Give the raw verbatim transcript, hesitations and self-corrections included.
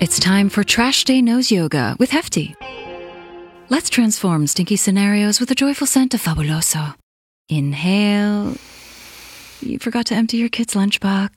It's time for Trash Day Nose Yoga with Hefty. Let's transform stinky scenarios with a joyful scent of Fabuloso. Inhale. You forgot to empty your kid's lunchbox.